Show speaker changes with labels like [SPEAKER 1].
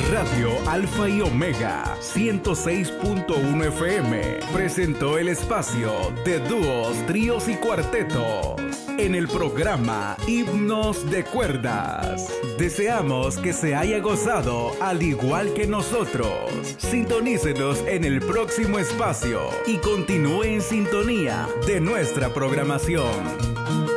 [SPEAKER 1] Radio Alfa y Omega 106.1 FM presentó el espacio de dúos, tríos y cuartetos en el programa Himnos de Cuerdas. Deseamos que se haya gozado al igual que nosotros. Sintonícenos en el próximo espacio y continúe en sintonía de nuestra programación.